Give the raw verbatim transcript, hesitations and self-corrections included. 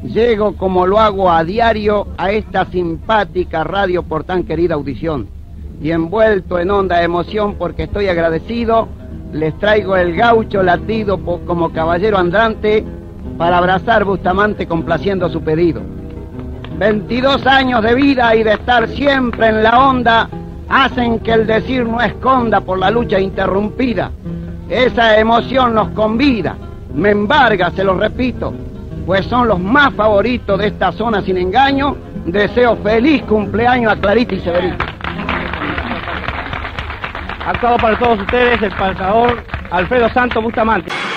llego como lo hago a diario a esta simpática radio por tan querida audición. Y envuelto en honda emoción porque estoy agradecido, les traigo el gaucho latido como caballero andante para abrazar Bustamante complaciendo su pedido. veintidós años de vida y de estar siempre en la onda hacen que el decir no esconda por la lucha interrumpida. Esa emoción nos convida, me embarga, se lo repito, pues son los más favoritos de esta zona sin engaño. Deseo feliz cumpleaños a Clarita y Severito. Actuado para todos ustedes el pasador Alfredo Santos Bustamante.